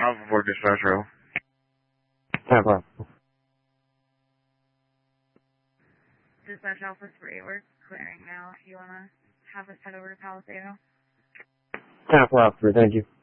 Alpha 4 Dispatch Row. Alpha. Dispatch Alpha 3, we're clearing now. If you want to have us head over to Palisado. Alpha 3, thank you.